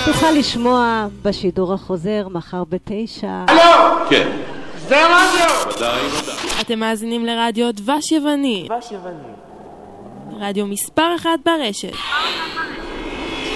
תוכל לשמוע בשידור החוזר מחר ב9. הלו! כן. זה רדיו! ודאי. אתם מאזינים לרדיו דבש יווני. רדיו מספר 1 ברשת.